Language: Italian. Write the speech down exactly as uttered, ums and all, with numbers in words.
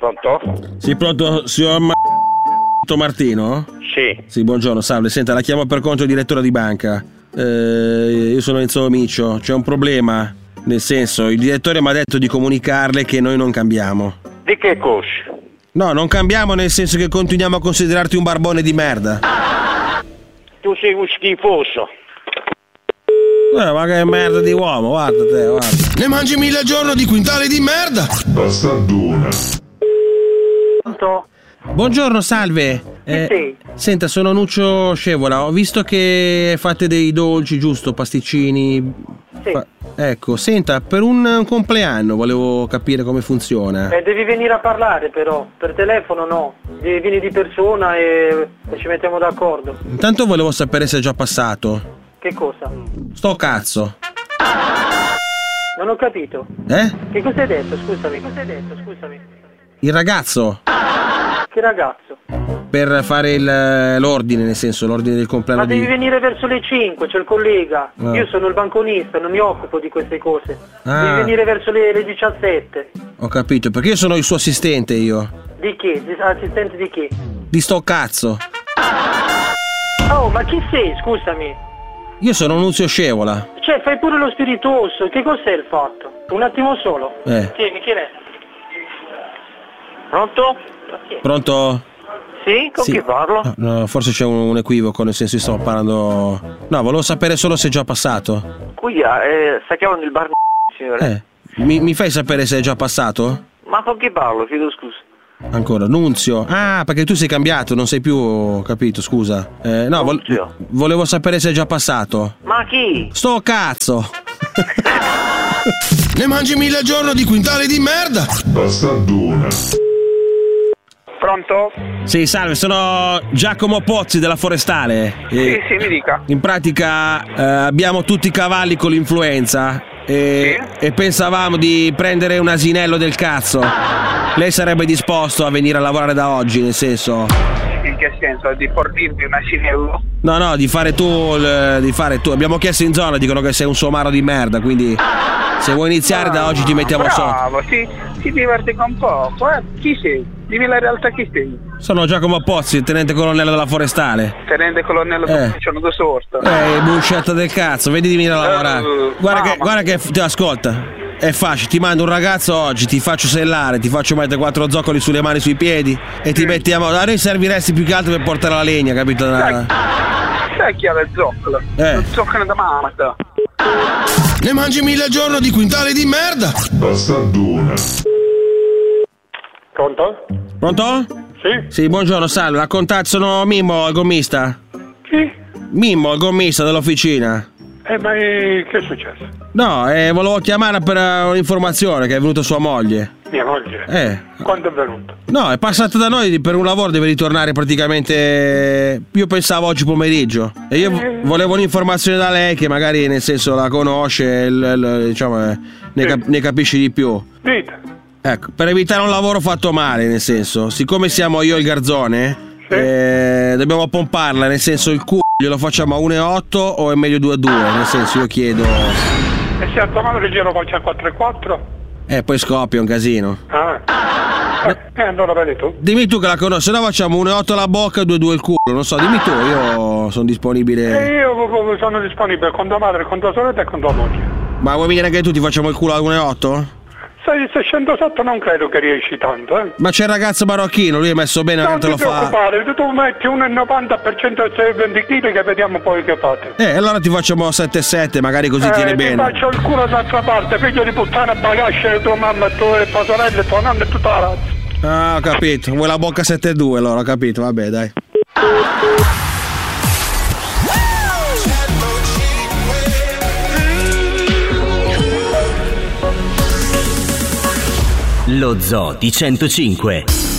Pronto? Sì, pronto, signor Ma- Martino? Sì. Sì, buongiorno, salve. Senta, la chiamo per conto del direttore di banca. Eh, io sono Enzo Miccio. C'è un problema. Nel senso, il direttore mi ha detto di comunicarle che noi non cambiamo. Di che cosa? No, non cambiamo nel senso che continuiamo a considerarti un barbone di merda. Tu sei un schifoso. Eh, ma che merda di uomo, guarda te, guarda. Ne mangi mille al giorno di quintali di merda. Bastardona. Pronto? Buongiorno, salve. Eh, sei? Senta, sono Nuccio Scevola. Ho visto che fate dei dolci, giusto? Pasticcini. Sì. Fa- ecco, senta, per un, un compleanno volevo capire come funziona. Eh, devi venire a parlare però, per telefono no, devi venire di persona e, e ci mettiamo d'accordo. Intanto volevo sapere se è già passato. Che cosa? Sto cazzo. Non ho capito. Eh? Che cosa hai detto? Scusami. Che cosa hai detto? Scusami. Il ragazzo. Che ragazzo? Per fare il, l'ordine, nel senso, l'ordine del compleanno Ma devi di... venire verso le cinque, c'è il collega. No. Io sono il banconista, non mi occupo di queste cose. Ah. Devi venire verso le, le diciassette. Ho capito, perché io sono il suo assistente, io. Di chi? Di- assistente di chi? Di sto cazzo. Oh, ma chi sei? Scusami. Io sono Nunzio Scevola. Cioè, fai pure lo spiritoso. Che cos'è il fatto? Un attimo solo. Eh. Tieni, chi è? Pronto? Pronto? Sì? Con Sì. chi parlo? No, no, forse c'è un, un equivoco, nel senso che sto parlando... No, volevo sapere solo se è già passato. Qui eh, sta chiamando il bar, signore. Eh, mi, mi fai sapere se è già passato? Ma con chi parlo? Chiedo scusa. Ancora, Nunzio. Ah, perché tu sei cambiato, non sei più... Capito, scusa. Eh, no, vol- Nunzio. volevo sapere se è già passato. Ma chi? Sto cazzo! Ne mangi mille al giorno di quintali di merda. Bastardona. Pronto? Sì, salve, sono Giacomo Pozzi della Forestale. Eh, Sì, sì, mi dica. In pratica eh, abbiamo tutti i cavalli con l'influenza e, e pensavamo di prendere un asinello del cazzo. Lei sarebbe disposto a venire a lavorare da oggi, nel senso... In che senso? Di fornirmi un asinello? No, no, di fare tu, il- di fare tu. Abbiamo chiesto in zona, dicono che sei un somaro di merda, quindi se vuoi iniziare da oggi ti mettiamo sotto. Bravo, si, si diverte con poco. Eh? Chi sei? Dimmi la realtà chi sei. Sono Giacomo Pozzi, tenente colonnello della Forestale. Tenente colonnello Eh. del Ciano da Sorta. Eh, buscetta del cazzo, vedi di venire a lavorare. Eh, Guarda che, mamma. guarda che, ti ascolta. È facile, ti mando un ragazzo oggi, ti faccio sellare, ti faccio mettere quattro zoccoli sulle mani, sui piedi e ti mettiamo. A noi serviresti più che altro per portare la legna, capito? Sai, sai chi ha le zoccole? Eh. Le zoccole da mamma. Ne mangi mille al giorno di quintali di merda. Bastardona. Pronto? Pronto? Sì? Sì, buongiorno, salve, la contatto, sono Mimmo, il gommista. Chi? Mimmo, il gommista dell'officina. Eh, ma eh, che è successo? No, eh, volevo chiamare per eh, un'informazione che è venuta sua moglie. Mia moglie? Eh. Quando è venuto? No, è passata da noi per un lavoro, deve ritornare praticamente. Io pensavo oggi pomeriggio. E io vo- volevo un'informazione da lei che magari nel senso la conosce, il- il- diciamo, eh, ne, cap- ne capisce di più. Dite. Ecco, per evitare un lavoro fatto male, nel senso, siccome siamo io e il garzone, Sì. eh, dobbiamo pomparla, nel senso il culo glielo facciamo a uno virgola otto o è meglio due virgola due, nel senso io chiedo. E se a tua madre glielo faccio a quattro virgola quattro? Eh, poi scoppia un casino. Ah. Eh, eh, allora vedi tu. Dimmi tu che la conosci, se no facciamo uno virgola otto alla bocca e due virgola due il culo, non so, dimmi tu, io sono disponibile. E io proprio sono disponibile con tua madre, con tua sorella e con tua moglie. Ma vuoi venire anche tu, ti facciamo il culo a uno virgola otto? Se, se scendo sotto non credo che riesci tanto, eh. Ma c'è il ragazzo marocchino, lui è messo bene, Non non te ti lo fa. preoccupare, tu metti uno virgola novanta per cento e venti chili che vediamo poi che fate. Eh, allora ti facciamo sette virgola sette, magari così Eh, tiene ti bene. faccio il culo d'altra parte, figlio di puttana, bagasce tua mamma e tua, e tua sorella e tua nonna e tutta la razza. Ah, ho capito, vuoi la bocca sette virgola due allora, ho capito, vabbè dai. Lo Zoo di centocinque.